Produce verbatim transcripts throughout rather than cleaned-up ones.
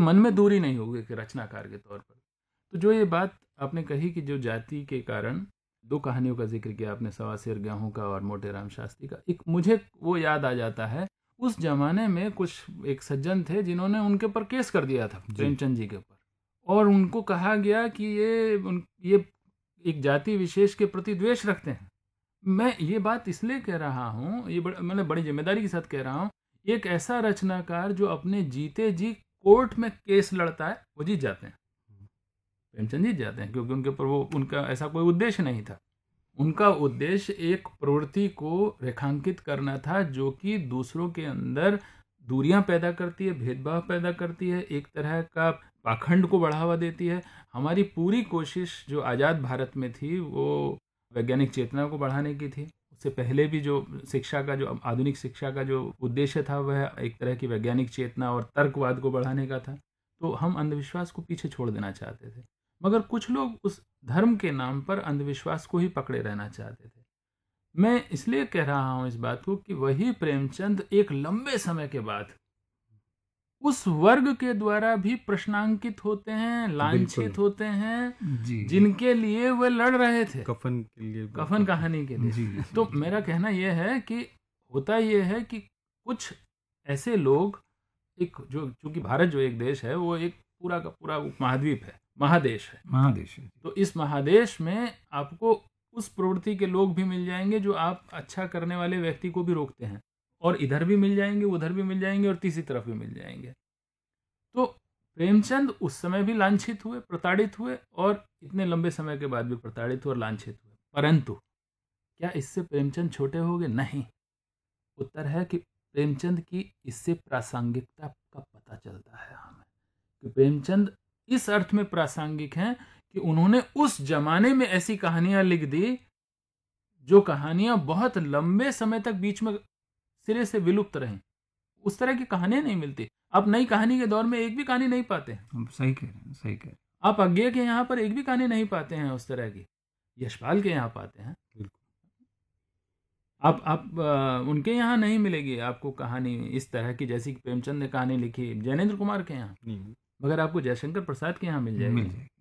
मन में दूरी नहीं होगी कि रचनाकार के तौर पर। तो जो ये बात आपने कही कि जो जाति के कारण दो कहानियों का जिक्र किया आपने, सवा सेर गेहूं का और मोटे राम शास्त्री का, एक मुझे वो याद आ जाता है, उस जमाने में कुछ एक सज्जन थे जिन्होंने उनके ऊपर केस कर दिया था, प्रेमचंद जी के ऊपर, और उनको कहा गया कि ये उन ये एक जाति विशेष के प्रति द्वेष रखते हैं। मैं ये बात इसलिए कह रहा हूँ, ये बड़, मैंने बड़ी जिम्मेदारी के साथ कह रहा हूँ, एक ऐसा रचनाकार जो अपने जीते जी कोर्ट में केस लड़ता है वो जीत जाते हैं, प्रेमचंद जीत जाते हैं, क्योंकि उनके ऊपर वो उनका ऐसा कोई उद्देश्य नहीं था। उनका उद्देश्य एक प्रवृत्ति को रेखांकित करना था जो कि दूसरों के अंदर दूरियां पैदा करती है, भेदभाव पैदा करती है, एक तरह का पाखंड को बढ़ावा देती है। हमारी पूरी कोशिश जो आज़ाद भारत में थी वो वैज्ञानिक चेतना को बढ़ाने की थी। उससे पहले भी जो शिक्षा का, जो आधुनिक शिक्षा का जो उद्देश्य था वह एक तरह की वैज्ञानिक चेतना और तर्कवाद को बढ़ाने का था। तो हम अंधविश्वास को पीछे छोड़ देना चाहते थे, मगर कुछ लोग उस धर्म के नाम पर अंधविश्वास को ही पकड़े रहना चाहते थे। मैं इसलिए कह रहा हूं इस बात को कि वही प्रेमचंद एक लंबे समय के बाद उस वर्ग के द्वारा भी प्रश्नांकित होते हैं, लांछित होते हैं, जी, जिनके लिए वे लड़ रहे थे, कफन के लिए, कफन कहानी के लिए। जी, तो जी, मेरा कहना यह है कि होता यह है कि कुछ ऐसे लोग, एक जो चूंकि भारत जो एक देश है वो एक पूरा का पूरा महाद्वीप है, महादेश है, महादेश है। तो इस महादेश में आपको उस प्रवृत्ति के लोग भी मिल जाएंगे जो आप अच्छा करने वाले व्यक्ति को भी रोकते हैं, और इधर भी मिल जाएंगे, उधर भी मिल जाएंगे, और तीसरी तरफ भी मिल जाएंगे। तो प्रेमचंद उस समय भी लांछित हुए, प्रताड़ित हुए, और इतने लंबे समय के बाद भी प्रताड़ित हुए और लांछित हुए। परंतु क्या इससे प्रेमचंद छोटे हो गए? नहीं। उत्तर है कि प्रेमचंद की इससे प्रासंगिकता का पता चलता है हमें, कि प्रेमचंद इस अर्थ में प्रासंगिक हैं कि उन्होंने उस जमाने में ऐसी कहानियां लिख दी जो कहानियां बहुत लंबे समय तक बीच में सिरे से विलुप्त रहीं। उस तरह की कहानियां नहीं मिलती। आप नई कहानी के दौर में एक भी कहानी नहीं पाते हैं। सही कह रहे हैं, सही कह रहे हैं। आप अज्ञे के यहाँ पर एक भी कहानी नहीं पाते हैं उस तरह की। यशपाल के यहाँ पाते हैं, आप आप आ, उनके यहाँ नहीं मिलेगी आपको कहानी इस तरह की जैसी कि प्रेमचंद ने कहानी लिखी जयनेंद्र कुमार के यहाँ, मगर आपको जयशंकर प्रसाद के यहाँ मिल जाएगी। मिल जाएगी।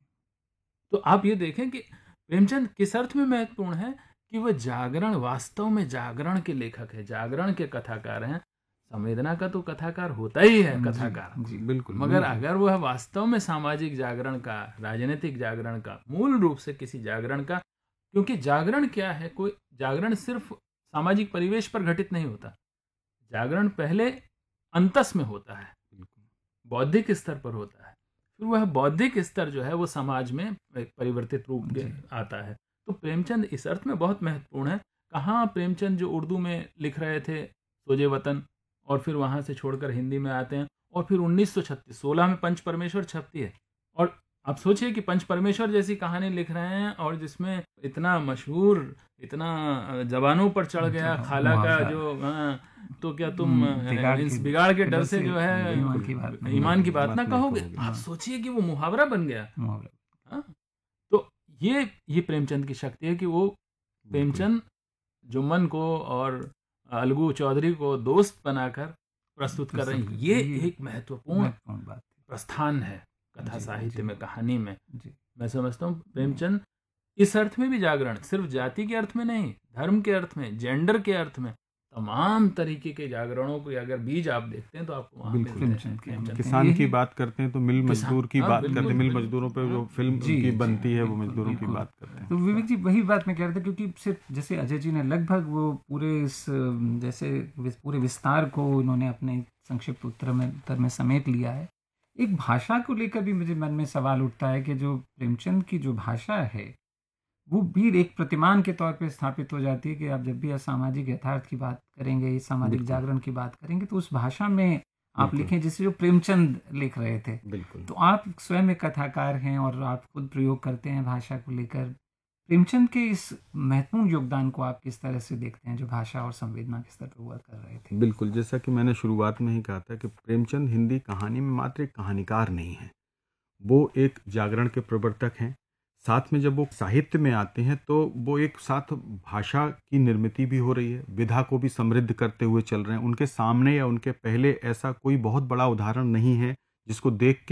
तो आप ये देखें कि प्रेमचंद किस अर्थ में महत्वपूर्ण है कि वह जागरण, वास्तव में जागरण के लेखक है, जागरण के कथाकार हैं। संवेदना का तो कथाकार होता ही है, कथाकार, जी, जी, बिल्कुल। मगर बिल्कुल। अगर वह वास्तव में सामाजिक जागरण का, राजनीतिक जागरण का, मूल रूप से किसी जागरण का, क्योंकि जागरण क्या है, कोई जागरण सिर्फ सामाजिक परिवेश पर घटित नहीं होता। जागरण पहले अंतस में होता है, बौद्धिक स्तर पर होता है, फिर वह बौद्धिक स्तर जो है वो समाज में एक परिवर्तित रूप के आता है। तो प्रेमचंद इस अर्थ में बहुत महत्वपूर्ण है। कहाँ प्रेमचंद जो उर्दू में लिख रहे थे सोजे वतन, और फिर वहाँ से छोड़कर हिंदी में आते हैं, और फिर उन्नीस सौ छत्तीस सोलह में पंच परमेश्वर छपती है, और आप सोचिए कि पंच परमेश्वर जैसी कहानी लिख रहे हैं और जिसमें इतना मशहूर, इतना जबानों पर चढ़ गया खाला का जो, हाँ, तो क्या तुम इस बिगाड़ के डर से जो है ईमान की बात ना कहोगे। आप सोचिए कि वो मुहावरा बन गया। हाँ? तो ये ये प्रेमचंद की शक्ति है कि वो प्रेमचंद जुम्मन को और अलगू चौधरी को दोस्त बनाकर प्रस्तुत कर रहे हैं। ये एक महत्वपूर्ण प्रस्थान है कथा साहित्य में, कहानी में। मैं समझता हूँ प्रेमचंद इस अर्थ में भी जागरण, सिर्फ जाति के अर्थ में नहीं, धर्म के अर्थ में, जेंडर के अर्थ में, तमाम तरीके के जागरणों को अगर बीज आप देखते हैं तो आपको वहाँ मिलते हैं। किसान की बात करते हैं तो मिल मजदूर की बात करते हैं, मिल मजदूरों पे जो फिल्म की बनती है वो मजदूरों की बात करते हैं। तो विवेक जी वही बात मैं कह रहा था, क्योंकि सिर्फ जैसे अजय जी ने लगभग वो पूरे इस जैसे पूरे विस्तार को उन्होंने अपने संक्षिप्त उत्तर में उत्तर में समेट लिया है। एक भाषा को लेकर भी मुझे मन में सवाल उठता है कि जो प्रेमचंद की जो भाषा है वो भी एक प्रतिमान के तौर पे स्थापित हो जाती है कि आप जब भी सामाजिक यथार्थ की बात करेंगे, सामाजिक जागरण की बात करेंगे, तो उस भाषा में आप लिखें जिसे जो प्रेमचंद लिख रहे थे। बिल्कुल। तो आप स्वयं एक कथाकार हैं और आप खुद प्रयोग करते हैं भाषा को लेकर। प्रेमचंद के इस महत्वपूर्ण योगदान को आप किस तरह से देखते हैं जो भाषा और संवेदना के स्तर पर हुआ कर रहे थे? बिल्कुल, जैसा कि मैंने शुरुआत में ही कहा था कि प्रेमचंद हिंदी कहानी में मात्र एक कहानीकार नहीं है, वो एक जागरण के प्रवर्तक हैं। साथ में जब वो साहित्य में आते हैं तो वो एक साथ भाषा की निर्मित भी हो रही है, विधा को भी समृद्ध करते हुए चल रहे हैं। उनके सामने या उनके पहले ऐसा कोई बहुत बड़ा उदाहरण नहीं है जिसको देख के